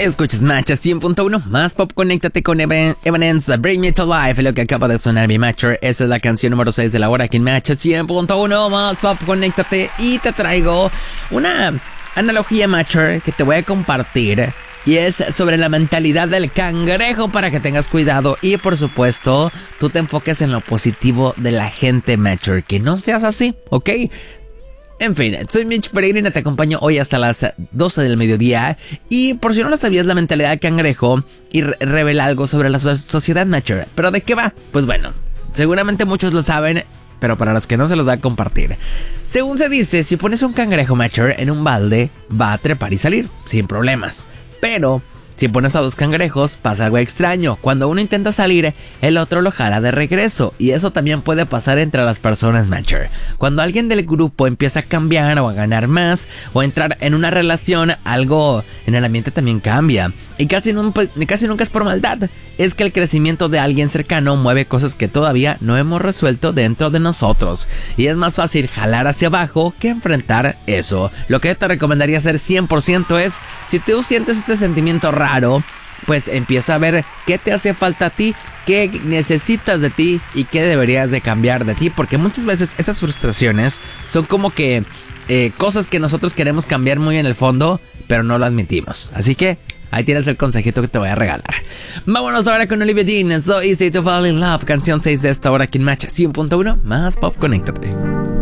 Escuchas Matcha 100.1, más pop, conéctate con Evanescence, Bring Me to Life, lo que acaba de sonar mi Matcher. Esa es la canción número 6 de la hora aquí en Matcha 100.1, más pop, conéctate. Y te traigo una analogía Matcher que te voy a compartir. Y es sobre la mentalidad del cangrejo para que tengas cuidado. Y por supuesto, tú te enfoques en lo positivo de la gente Matcher. Que no seas así, ¿ok? En fin, soy Mitch Peregrina, te acompaño hoy hasta las 12 del mediodía. Y por si no lo sabías, la mentalidad del cangrejo y revela algo sobre la sociedad Matcher. ¿Pero de qué va? Pues bueno, seguramente muchos lo saben, pero para los que no se los voy a compartir. Según se dice, si pones un cangrejo Matcher en un balde, va a trepar y salir, sin problemas. Pero si pones a dos cangrejos, pasa algo extraño. Cuando uno intenta salir, el otro lo jala de regreso. Y eso también puede pasar entre las personas Matcher. Cuando alguien del grupo empieza a cambiar o a ganar más, o a entrar en una relación, algo en el ambiente también cambia. Y casi nunca es por maldad. Es que el crecimiento de alguien cercano mueve cosas que todavía no hemos resuelto dentro de nosotros. Y es más fácil jalar hacia abajo que enfrentar eso. Lo que yo te recomendaría hacer 100% es, si tú sientes este sentimiento raro, pues empieza a ver qué te hace falta a ti, qué necesitas de ti y qué deberías de cambiar de ti. Porque muchas veces esas frustraciones son como que cosas que nosotros queremos cambiar muy en el fondo, pero no lo admitimos. Así que ahí tienes el consejito que te voy a regalar. Vámonos ahora con Olivia Dean, So Easy to Fall in Love, canción 6 de esta hora aquí en Matcha 100.1, más pop, conéctate.